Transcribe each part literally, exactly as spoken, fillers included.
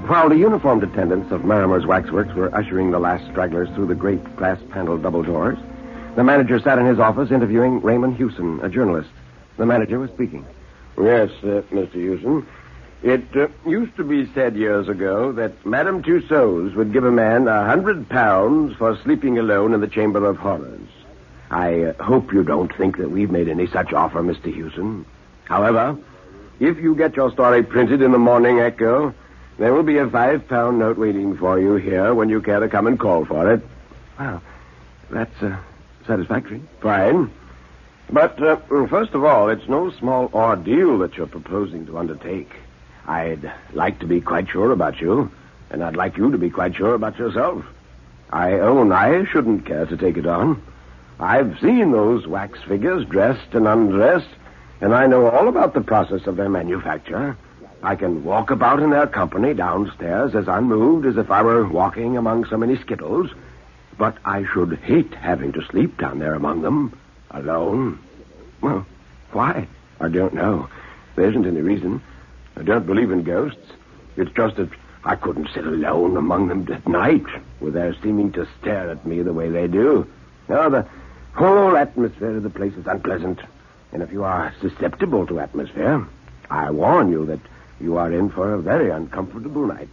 While the uniformed attendants of Marimer's Waxworks were ushering the last stragglers through the great glass-paneled double doors, the manager sat in his office interviewing Raymond Hewson, a journalist. The manager was speaking. Yes, uh, Mister Hewson. It uh, used to be said years ago that Madame Tussauds would give a man a hundred pounds for sleeping alone in the Chamber of Horrors. I uh, hope you don't think that we've made any such offer, Mister Hewson. However, if you get your story printed in the Morning Echo, there will be a five-pound note waiting for you here when you care to come and call for it. Well, that's uh, satisfactory. Fine. But, uh, first of all, it's no small ordeal that you're proposing to undertake. I'd like to be quite sure about you, and I'd like you to be quite sure about yourself. I own I shouldn't care to take it on. I've seen those wax figures dressed and undressed, and I know all about the process of their manufacture. I can walk about in their company downstairs as unmoved as if I were walking among so many skittles. But I should hate having to sleep down there among them, alone. Well, why? I don't know. There isn't any reason. I don't believe in ghosts. It's just that I couldn't sit alone among them at night, with their seeming to stare at me the way they do. No, the whole atmosphere of the place is unpleasant. And if you are susceptible to atmosphere, I warn you that you are in for a very uncomfortable night.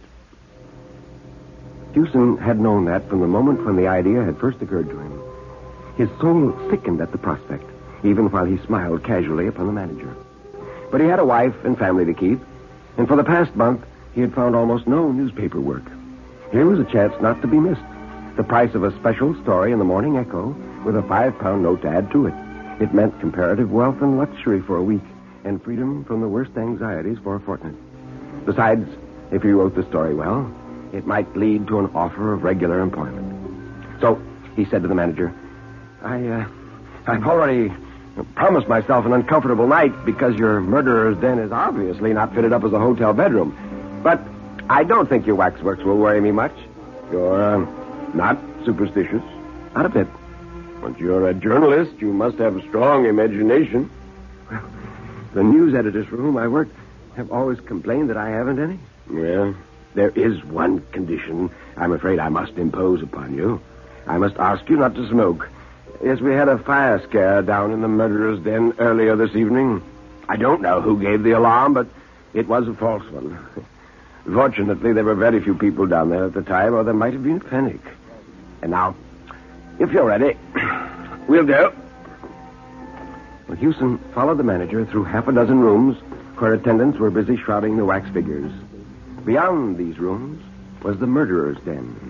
Hewson had known that from the moment when the idea had first occurred to him. His soul sickened at the prospect, even while he smiled casually upon the manager. But he had a wife and family to keep, and for the past month, he had found almost no newspaper work. Here was a chance not to be missed. The price of a special story in the Morning Echo with a five-pound note to add to it. It meant comparative wealth and luxury for a week and freedom from the worst anxieties for a fortnight. Besides, if he wrote the story well, it might lead to an offer of regular employment. So he said to the manager, I, uh, I've already promised myself an uncomfortable night because your murderer's den is obviously not fitted up as a hotel bedroom. But I don't think your waxworks will worry me much. You're uh, not superstitious? Not a bit. But you're a journalist. You must have a strong imagination. Well, the news editors for whom I work have always complained that I haven't any. Well, there is one condition I'm afraid I must impose upon you. I must ask you not to smoke. Yes, we had a fire scare down in the murderer's den earlier this evening. I don't know who gave the alarm, but it was a false one. Fortunately, there were very few people down there at the time, or there might have been panic. And now, if you're ready, we'll go. Well, Hewson followed the manager through half a dozen rooms where attendants were busy shrouding the wax figures. Beyond these rooms was the murderer's den.